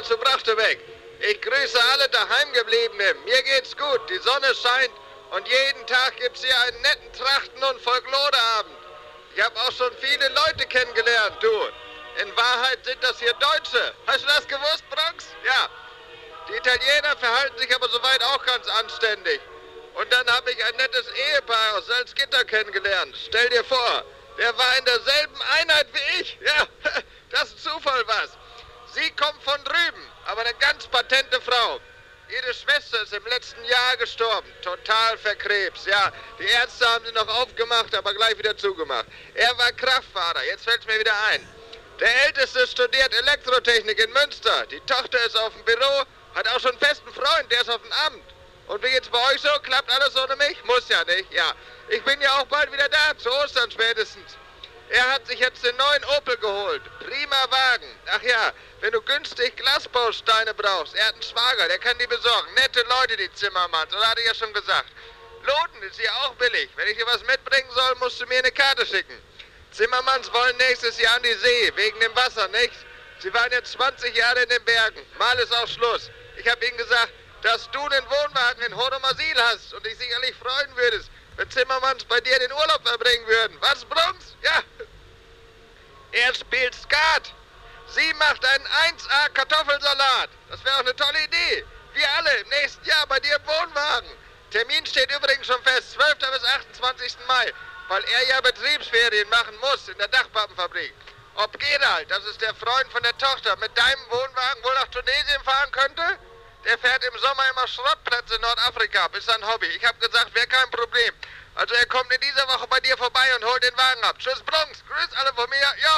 zu Brachteweg. Ich grüße alle Daheimgebliebenen. Mir geht's gut, die Sonne scheint und jeden Tag gibt's hier einen netten Trachten- und Folkloreabend. Ich habe auch schon viele Leute kennengelernt, du. In Wahrheit sind das hier Deutsche. Hast du das gewusst, Bronx? Ja. Die Italiener verhalten sich aber soweit auch ganz anständig. Und dann habe ich ein nettes Ehepaar aus Salzgitter kennengelernt. Stell dir vor, der war in derselben Einheit wie ich. Ja, das ist Zufall was. Sie kommt von drüben, aber eine ganz patente Frau. Ihre Schwester ist im letzten Jahr gestorben, total verkrebs. Ja, die Ärzte haben sie noch aufgemacht, aber gleich wieder zugemacht. Er war Kraftfahrer, jetzt fällt es mir wieder ein. Der Älteste studiert Elektrotechnik in Münster. Die Tochter ist auf dem Büro, hat auch schon einen festen Freund, der ist auf dem Amt. Und wie geht's bei euch so? Klappt alles ohne mich? Muss ja nicht, ja. Ich bin ja auch bald wieder da, zu Ostern spätestens. Er hat sich jetzt den neuen Opel geholt. Prima Wagen. Ach ja, wenn du günstig Glasbausteine brauchst, er hat einen Schwager, der kann die besorgen. Nette Leute, die Zimmermanns, oder hatte ich ja schon gesagt. Loten ist hier auch billig. Wenn ich dir was mitbringen soll, musst du mir eine Karte schicken. Zimmermanns wollen nächstes Jahr an die See, wegen dem Wasser, nicht? Sie waren jetzt 20 Jahre in den Bergen. Mal ist auch Schluss. Ich habe ihnen gesagt, dass du den Wohnwagen in Hodomasil hast und dich sicherlich freuen würdest, wenn Zimmermanns bei dir den Urlaub verbringen würden. Was, Brunks? Ja. Er spielt Skat. Sie macht einen 1A Kartoffelsalat. Das wäre auch eine tolle Idee. Wir alle im nächsten Jahr bei dir im Wohnwagen. Termin steht übrigens schon fest, 12. bis 28. Mai, weil er ja Betriebsferien machen muss in der Dachpappenfabrik. Ob Gerald, das ist der Freund von der Tochter, mit deinem Wohnwagen wohl nach Tunesien fahren könnte? Der fährt im Sommer immer Schrottplätze in Nordafrika, ist sein Hobby. Ich habe gesagt, wäre kein Problem. Also er kommt in dieser Woche bei dir vorbei und holt den Wagen ab. Tschüss, Bronx, grüß alle von mir. Ja.